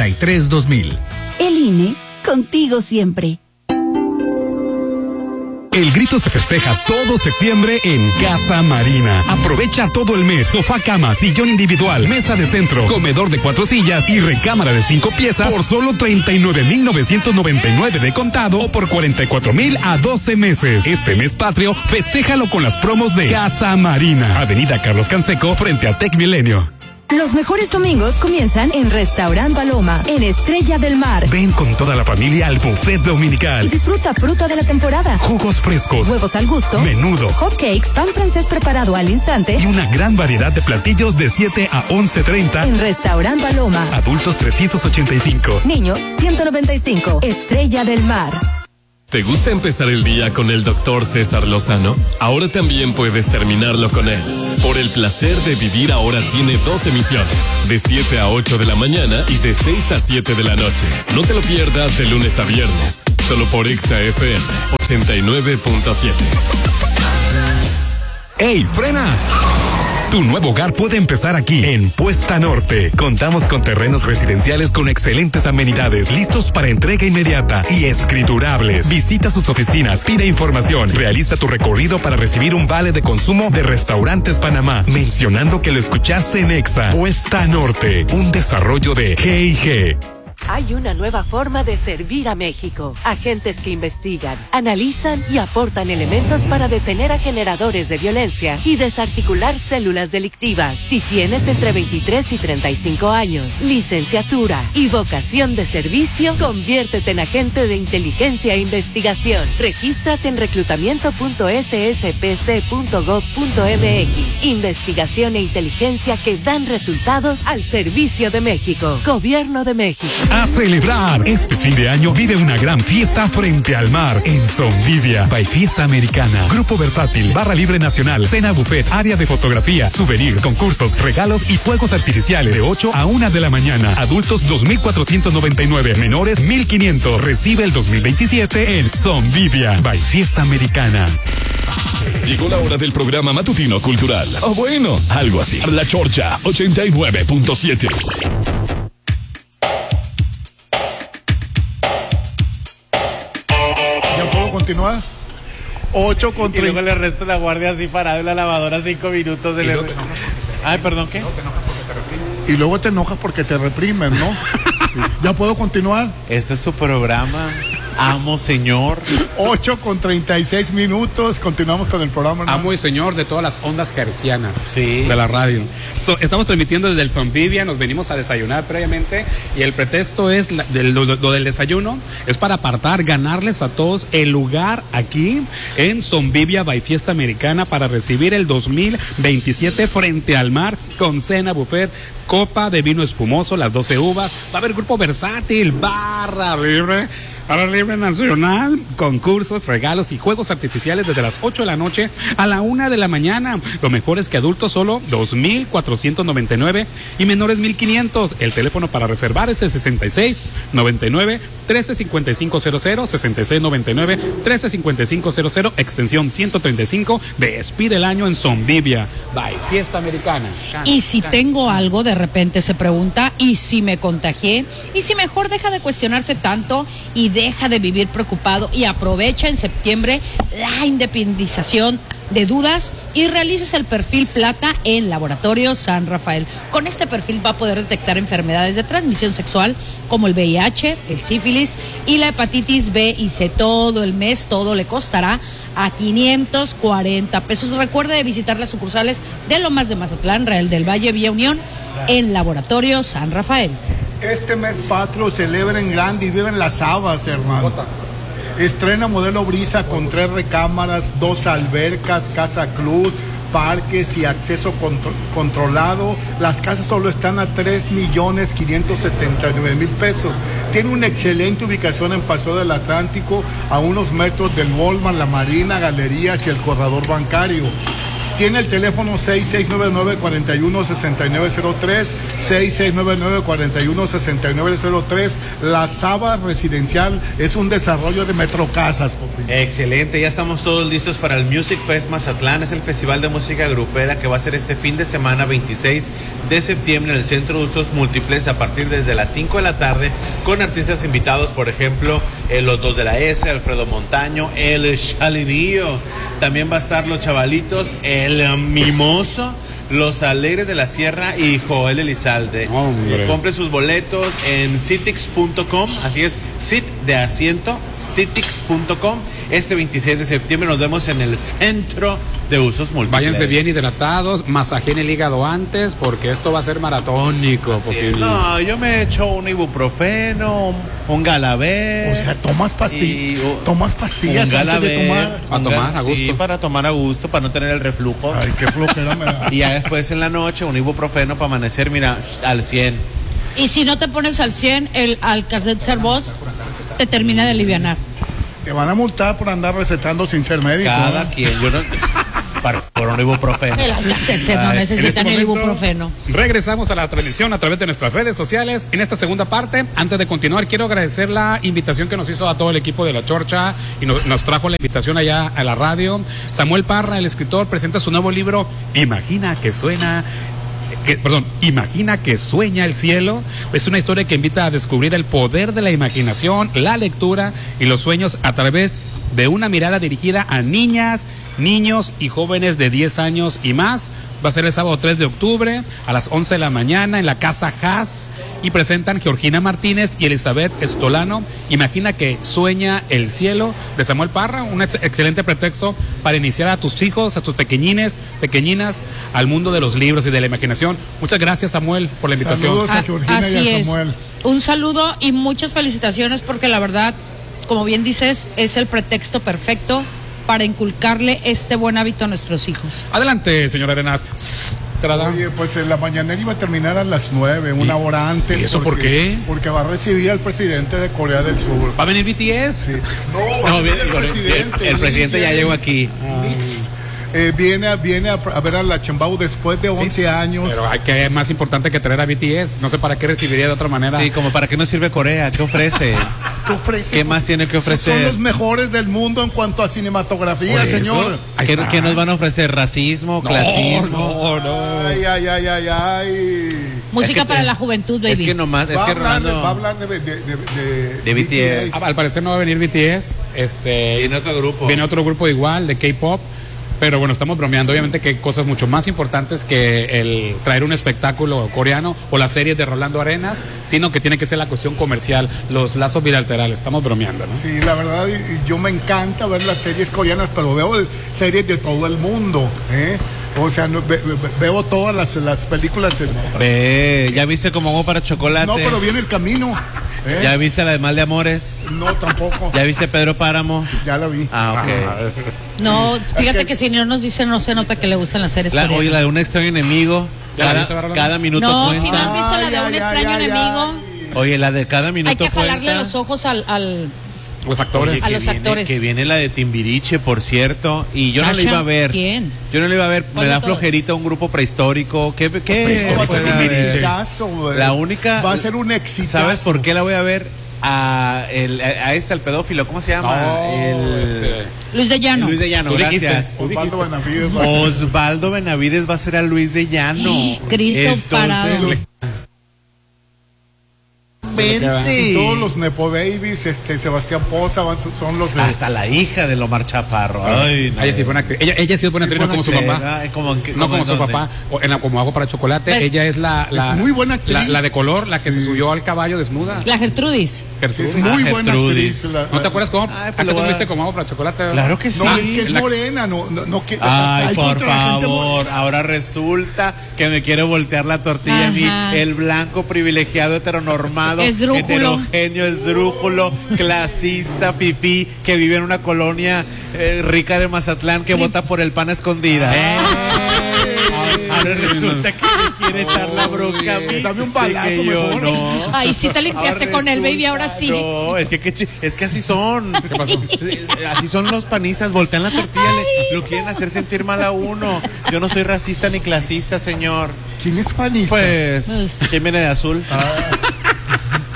800-433-2000. El INE, contigo siempre. El grito se festeja todo septiembre en Casa Marina. Aprovecha todo el mes. Sofá, cama, sillón individual, mesa de centro, comedor de 4 sillas y recámara de 5 piezas por solo 39,999 de contado o por 44,000 a 12 meses. Este mes patrio, festéjalo con las promos de Casa Marina. Avenida Carlos Canseco, frente a Tec Milenio. Los mejores domingos comienzan en Restaurant Paloma, en Estrella del Mar. Ven con toda la familia al buffet dominical. Y disfruta fruta de la temporada, jugos frescos, huevos al gusto, menudo, hot cakes, pan francés preparado al instante y una gran variedad de platillos de 7 a 11:30. En Restaurant Paloma. Adultos 385. Niños 195. Estrella del Mar. ¿Te gusta empezar el día con el Dr. César Lozano? Ahora también puedes terminarlo con él. Por el placer de vivir ahora tiene 2 emisiones, de 7 a 8 de la mañana y de 6 a 7 de la noche. No te lo pierdas de lunes a viernes, solo por Exa FM 89.7. ¡Ey, frena! Tu nuevo hogar puede empezar aquí, en Puesta Norte. Contamos con terrenos residenciales con excelentes amenidades, listos para entrega inmediata y escriturables. Visita sus oficinas, pide información, realiza tu recorrido para recibir un vale de consumo de Restaurantes Panamá, mencionando que lo escuchaste en Exa. Puesta Norte, un desarrollo de G&G. Hay una nueva forma de servir a México. Agentes que investigan, analizan y aportan elementos para detener a generadores de violencia y desarticular células delictivas. Si tienes entre 23 y 35 años, licenciatura y vocación de servicio, conviértete en agente de inteligencia e investigación. Regístrate en reclutamiento.sspc.gov.mx. Investigación e inteligencia que dan resultados al servicio de México. Gobierno de México. A celebrar. Este fin de año vive una gran fiesta frente al mar en Somvivia. By Fiesta Americana. Grupo Versátil. Barra Libre Nacional. Cena buffet. Área de fotografía. Souvenirs. Concursos. Regalos y fuegos artificiales. De 8 a 1 de la mañana. Adultos 2,499. Menores 1,500. Recibe el 2027 en Somvivia. By Fiesta Americana. Llegó la hora del programa matutino cultural. O bueno, algo así. La Chorcha 89.7. Continuar 8 con 30. Y luego le resto la guardia así parado en la lavadora 5 minutos. Ay, perdón, ¿qué? Y luego te enojas porque te reprimen, ¿no? Sí. ¿Ya puedo continuar? Este es su programa. Amo, señor. 8 con 36 minutos. Continuamos con el programa, ¿no? Amo y señor de todas las ondas hercianas de la radio. Estamos transmitiendo desde el Somvivia. Nos venimos a desayunar previamente. Y el pretexto es lo del desayuno. Es para apartar, ganarles a todos el lugar aquí en Somvivia by Fiesta Americana para recibir el 2027 frente al mar con cena buffet, copa de vino espumoso, las 12 uvas. Va a haber grupo versátil, barra libre nacional, concursos, regalos y juegos artificiales desde las 8 de la noche a la 1 de la mañana. Lo mejor es que adultos solo 2,499 y menores 1,500. El teléfono para reservar es el 6699-135500, 6699-135500, extensión 135. Despide el año en Somvivia by Fiesta Americana. Y si tengo algo, de repente se pregunta, ¿y si me contagié? ¿Y si mejor deja de cuestionarse tanto y deja de vivir preocupado y aprovecha en septiembre la independización de dudas y realices el perfil plata en Laboratorio San Rafael? Con este perfil va a poder detectar enfermedades de transmisión sexual como el VIH, el sífilis y la hepatitis B y C. Todo el mes, todo le costará a 540 pesos. Recuerde de visitar las sucursales de Lomas de Mazatlán, Real del Valle, Villa Unión, en Laboratorio San Rafael. Este mes patrio celebra en grande y viven las habas, hermano. Estrena modelo Brisa con 3 recámaras, 2 albercas, casa club, parques y acceso controlado. Las casas solo están a 3,579,000 pesos. Tiene una excelente ubicación en Paseo del Atlántico, a unos metros del Walmart, la Marina, Galerías y el corredor bancario. Tiene el teléfono 6699-416903, 6699-416903. La Saba Residencial es un desarrollo de Metrocasas. Excelente, ya estamos todos listos para el Music Fest Mazatlán. Es el festival de música grupera que va a ser este fin de semana 26 de septiembre en el Centro de Usos Múltiples a partir desde las 5 de la tarde con artistas invitados, por ejemplo, los dos de la S, Alfredo Montaño, el Chalinillo. También va a estar los chavalitos, el Mimoso, los Alegres de la Sierra y Joel Elizalde. Compren sus boletos en citix.com, así es, sit de asiento, citix.com. Este 26 de septiembre nos vemos en el Centro de Usos Múltiples. Váyanse bien hidratados, masajen el hígado antes, porque esto va a ser maratónico. No, yo me echo un ibuprofeno, un Galavés. O sea, tomas pastillas. Tomas pastillas un Galavés, antes de tomar. A tomar a gusto. Sí, para tomar a gusto, para no tener el reflujo. Ay, qué flojera me da. Y ya después en la noche un ibuprofeno para amanecer, mira, al 100. Y si no te pones al 100, el Alcacet Cervoz te termina de alivianar. Te van a multar por andar recetando sin ser médico. Cada quien, yo no... Por un ibuprofeno. El Alcacet no necesitan el ibuprofeno. Regresamos a la transmisión a través de nuestras redes sociales. En esta segunda parte, antes de continuar, quiero agradecer la invitación que nos hizo a todo el equipo de La Chorcha y nos trajo la invitación allá a la radio. Samuel Parra, el escritor, presenta su nuevo libro, Imagina que sueña el cielo. Es una historia que invita a descubrir el poder de la imaginación, la lectura y los sueños a través de una mirada dirigida a niñas, niños y jóvenes de 10 años y más. Va a ser el sábado 3 de octubre a las 11 de la mañana en la Casa Haas y presentan Georgina Martínez y Elizabeth Estolano. Imagina que sueña el cielo, de Samuel Parra, un excelente pretexto para iniciar a tus hijos, a tus pequeñinas, al mundo de los libros y de la imaginación. Muchas gracias, Samuel, por la invitación. Saludos a Georgina y a Samuel. Un saludo y muchas felicitaciones porque la verdad, como bien dices, es el pretexto perfecto para inculcarle este buen hábito a nuestros hijos. Adelante, señor Arenas. Oye, pues la mañanera iba a terminar a las 9, una hora antes. ¿Y eso por qué? Porque va a recibir al presidente de Corea del Sur. ¿Va a venir BTS? Sí. No, el presidente ya llegó aquí. Viene a ver a la Chembao después de 11 años. Pero hay que más importante que traer a BTS. No sé para qué recibiría de otra manera. Sí, como para qué nos sirve Corea. ¿Qué ofrece? ¿Qué más tiene que ofrecer? Son los mejores del mundo en cuanto a cinematografía, señor. ¿Qué nos van a ofrecer? ¿Racismo? ¿Clasismo? No. Ay. Música para la juventud, baby. Es que nomás, va a hablar de BTS. Al parecer no va a venir BTS. Viene otro grupo. Viene otro grupo igual, de K-pop. Pero bueno, estamos bromeando. Obviamente que hay cosas mucho más importantes que el traer un espectáculo coreano o las series de Rolando Arenas, sino que tiene que ser la cuestión comercial, los lazos bilaterales. Estamos bromeando, ¿no? Sí, la verdad, yo me encanta ver las series coreanas, pero veo series de todo el mundo, ¿eh? O sea, veo todas las películas. ¿Ya viste Como Agua para Chocolate? No, pero viene el camino. ¿Ya viste la de Mal de Amores? No, tampoco. ¿Ya viste Pedro Páramo? Ya la vi. Ok. No, fíjate que si no nos dice, no se nota que le gustan las series coreanas. Oye, la de Un extraño enemigo. Cada minuto no, cuenta. Si no has visto la de Un extraño enemigo. Oye, la de Cada minuto cuenta. Hay que jalarle los ojos los actores. A los actores. Que viene la de Timbiriche, por cierto, y yo no la iba a ver. ¿Quién? Yo no la iba a ver. Me da flojerita un grupo prehistórico. ¿Qué? La única. Va a ser un éxito. ¿Sabes por qué la voy a ver? Al pedófilo, ¿cómo se llama? Luis de Llano. Luis de Llano, gracias. Osvaldo Benavides va a ser a Luis de Llano. Cristo parado. Y todos los Nepo Babies, Sebastián Poza, son los de... Hasta la hija de Omar Chaparro. Ay, no. Ella sí es buena actriz. Ella sí es buena actriz, no como su papá. No como su papá. Como Agua para Chocolate. Ella es es muy buena actriz. La de color, la que se subió al caballo desnuda. La Gertrudis. Es muy buena actriz. ¿No te acuerdas cómo? ¿Tú viste Como Agua para Chocolate? Claro que sí. No, es que es morena. Ay, por favor. Ahora resulta que me quiere voltear la tortilla a mí. El blanco privilegiado heteronormado. Heterogéneo, esdrújulo, clasista, fifí, que vive en una colonia rica de Mazatlán, que vota por el pan a escondida. Ahora resulta que me quiere echar la bronca a mí. Dame un balazo mejor. No. Ay, sí te limpiaste con el baby, ahora sí. No, es que así son. ¿Qué pasó? Así son los panistas, voltean la tortilla, lo quieren hacer sentir mal a uno. Yo no soy racista ni clasista, señor. ¿Quién es panista? Pues, ¿quién viene de azul?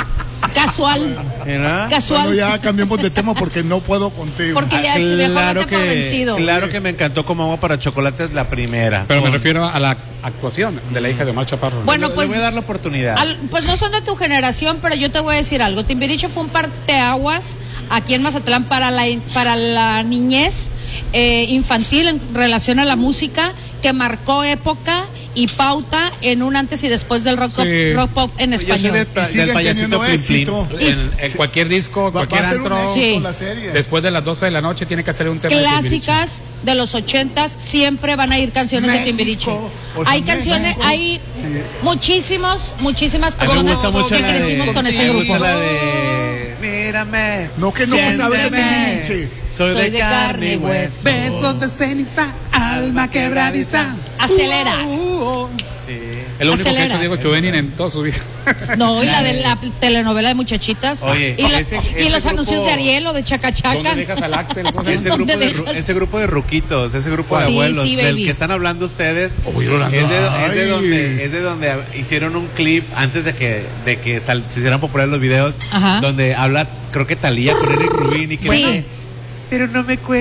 Casual. Casual. Bueno, ya cambiemos de tema porque no puedo contigo. Porque ya se me Claro por vencido. Claro que me encantó como agua para chocolate es la primera. Pero me refiero a la actuación de la hija de Omar Chaparro. Bueno, pues le voy a dar la oportunidad. Pues no son de tu generación, pero yo te voy a decir algo. Timbiriche fue un parteaguas aquí en Mazatlán para la niñez infantil en relación a la música, que marcó época y pauta en un antes y después del rock pop en español. Del payasito Plin Plin. En cualquier disco, cualquier antro, después de las 12 de la noche tiene que hacer un tema clásicas de los 80s, siempre van a ir canciones de Timbiriche. Hay canciones, hay muchísimas personas que crecimos con ese grupo. Mírame. No, que no sabe de Timbiriche. Soy de carne y hueso. Besos de ceniza, alma quebradiza. Acelera. Es lo único que ha hecho Diego Chuvenin en toda su vida. No, y la de la telenovela de Muchachitas. Oye, y los anuncios de Ariel o de Chaca Chaca. ¿Dónde dejas al Axel? Ese grupo de ruquitos, ese grupo de abuelos del que están hablando ustedes, es de donde hicieron un clip antes de que se hicieran populares los videos, donde habla, creo que Thalía con Eric Rubin y que pero no me cuesta.